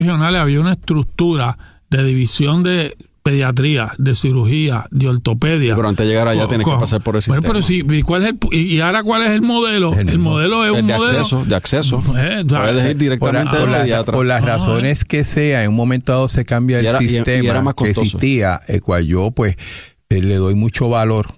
regionales había una estructura de división de pediatría, de cirugía, de ortopedia. Pero antes de llegar allá tienes que pasar por el sistema. Bueno, pero sí, ¿y ahora cuál es el modelo? El modelo es un modelo de acceso. Puedes ir directamente al pediatra. Por las razones que sea, en un momento dado se cambia el sistema que existía, el cual yo pues le doy mucho valor,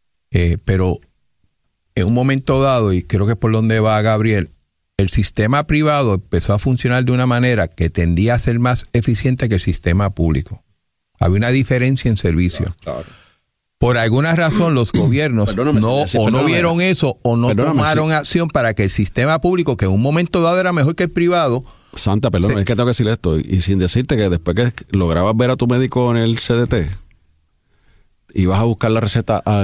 pero en un momento dado, y creo que es por donde va Gabriel, el sistema privado empezó a funcionar de una manera que tendía a ser más eficiente que el sistema público. Había una diferencia en servicio. Claro. Por alguna razón los gobiernos no vieron eso o no tomaron acción para que el sistema público, que en un momento dado era mejor que el privado. Santa, perdón, es que tengo que decir esto. Y sin decirte que después que lograbas ver a tu médico en el CDT, ibas a buscar la receta a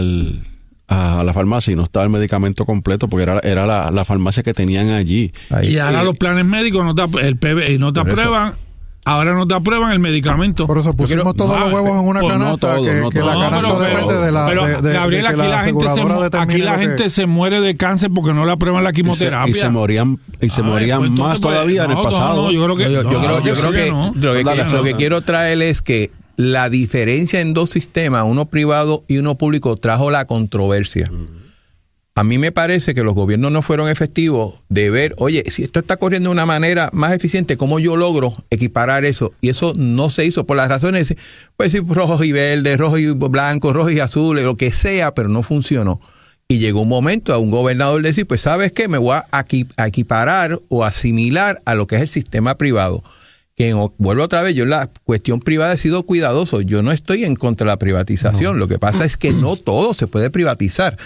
la farmacia y no estaba el medicamento completo porque era la farmacia que tenían allí. Y ahora los planes médicos no te aprueban. Ahora no te aprueban el medicamento. Por eso pusimos todos los huevos en una canasta, que la canasta depende de la Gabriel, aquí la gente se muere de cáncer porque no le aprueban la quimioterapia. Y se morían más todavía en el pasado. Yo creo que lo que quiero traer es que la diferencia en dos sistemas, uno privado y uno público, trajo la controversia. A mí me parece que los gobiernos no fueron efectivos de ver, oye, si esto está corriendo de una manera más eficiente, ¿cómo yo logro equiparar eso? Y eso no se hizo por las razones, pues sí, rojo y verde, rojo y blanco, rojo y azul, lo que sea, pero no funcionó. Y llegó un momento a un gobernador decir, pues ¿sabes qué? Me voy a equiparar o asimilar a lo que es el sistema privado. Que vuelvo otra vez, yo en la cuestión privada he sido cuidadoso. Yo no estoy en contra de la privatización. Lo que pasa es que no todo se puede privatizar.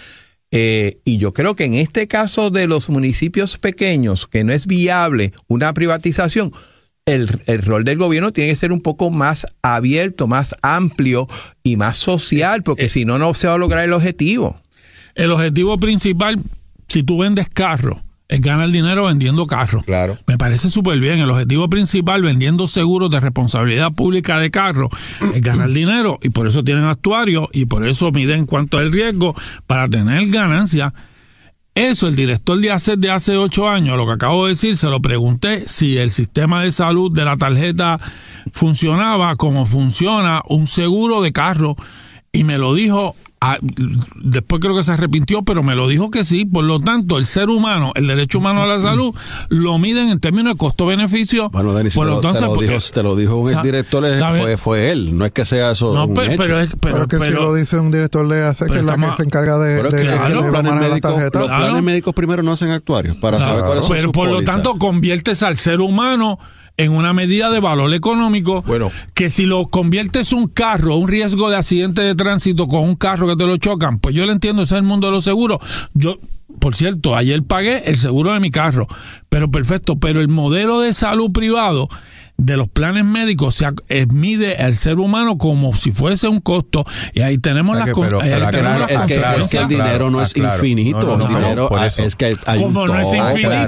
Y yo creo que en este caso de los municipios pequeños, que no es viable una privatización, el rol del gobierno tiene que ser un poco más abierto, más amplio y más social, porque si no, no se va a lograr el objetivo. El objetivo principal, si tú vendes carros, es ganar dinero vendiendo carros. Claro. Me parece súper bien. El objetivo principal, vendiendo seguros de responsabilidad pública de carros, es ganar dinero. Y por eso tienen actuarios y por eso miden cuánto es el riesgo para tener ganancia. Eso, el director de ACET de hace 8 años, lo que acabo de decir, se lo pregunté si el sistema de salud de la tarjeta funcionaba como funciona un seguro de carro. Y me lo dijo. Después creo que se arrepintió, pero me lo dijo que sí. Por lo tanto, el ser humano, el derecho humano a la salud, lo miden en términos de costo-beneficio. Bueno, Denis, te lo dijo un exdirector, fue él. No es que sea eso un hecho. Pero que si lo dice un director de ACE, que es la que se encarga de manejar la tarjeta. Los planes médicos primero no hacen actuarios para saber cuáles son sus pólizas. Por lo tanto, conviertes al ser humano en una medida de valor económico, que si lo conviertes un carro, un riesgo de accidente de tránsito con un carro que te lo chocan, pues yo lo entiendo, ese es el mundo de los seguros. Yo, por cierto, ayer pagué el seguro de mi carro, pero perfecto, pero el modelo de salud privado de los planes médicos se mide al ser humano como si fuese un costo, y ahí tenemos las consecuencias. Es que el dinero no es infinito. El dinero es que hay como no es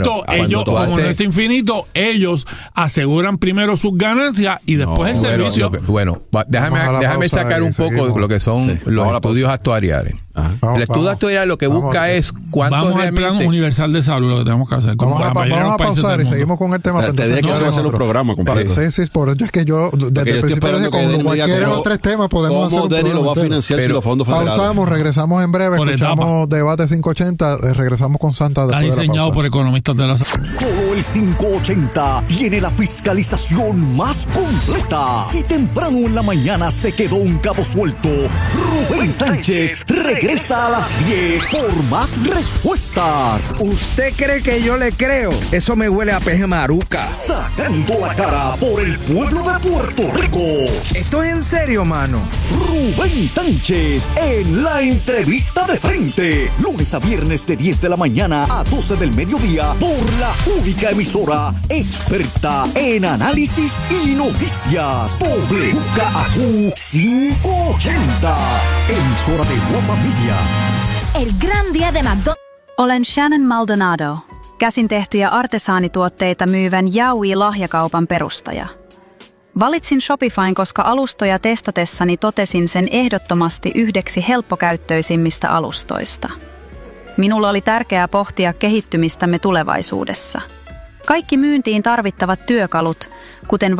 infinito, ellos aseguran primero sus ganancias y después el servicio. Déjame sacar un poco lo que son los estudios actuariales. El estudio actuarial lo que busca es cuánto vamos realmente... al plan universal de salud, lo que tenemos que hacer. Vamos a pausar y seguimos con el tema. Te dije que eso va a ser un programa completo. Sí, por eso es que yo desde el principio dije con cualquier otro 3 temas podemos hacer un programa. ¿Cómo Denis lo va a financiar si los fondos federales? Pausamos, regresamos en breve, escuchamos Debate 580, regresamos con Santa después de la pausa. Está diseñado por economistas de la salud. Solo el 580 tiene la fiscalización más completa. Si temprano en la mañana se quedó un cabo suelto, Rubén Sánchez regresa a las 10 por más respuestas. ¿Usted cree que yo le creo? Eso me huele a peje maruca. Sacando la cara por el pueblo de Puerto Rico. ¿Esto es en serio, mano? Rubén Sánchez en la entrevista de frente. Lunes a viernes de 10 de la mañana a 12 del mediodía por la única emisora experta en análisis y noticias. WKAQ 580. Emisora de Guapa Media. El gran día de McDonald's. Olen Shannon Maldonado, käsin tehtyjä artesaanituotteita myyvän Yaoi-lahjakaupan perustaja. Valitsin Shopifyn, koska alustoja testatessani totesin sen ehdottomasti yhdeksi helppokäyttöisimmistä alustoista. Minulla oli tärkeää pohtia kehittymistämme tulevaisuudessa. Kaikki myyntiin tarvittavat työkalut, kuten